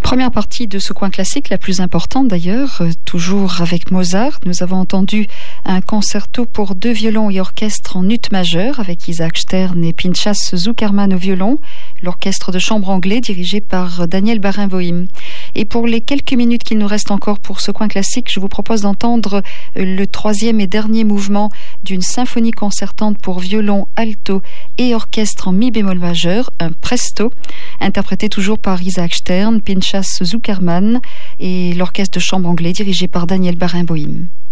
Première partie de ce coin classique, la plus importante d'ailleurs, toujours avec Mozart. Nous avons entendu un concerto pour 2 violons et orchestre en ut majeur avec Isaac Stern et Pinchas Zukerman au violon, l'orchestre de chambre anglais dirigé par Daniel Barenboim. Et pour les quelques minutes qu'il nous reste encore pour ce coin classique, je vous propose d'entendre le 3e et dernier mouvement d'une symphonie concertante pour violon, alto et orchestre en mi bémol majeur, un presto, interprété toujours par Isaac Stern, Pinchas Zukerman et l'orchestre de chambre anglais dirigé par Daniel Barenboim.